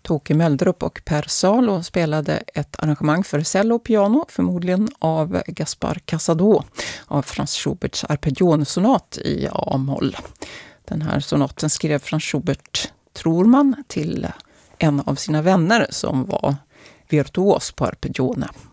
Toke Meldrup och Per Salo spelade ett arrangemang för cello och piano, förmodligen av Gaspar Casado, av Franz Schuberts arpeggionsonat i A-moll. Den här sonaten skrev Franz Schubert, tror man, till en av sina vänner som var virtuos på arpeggione.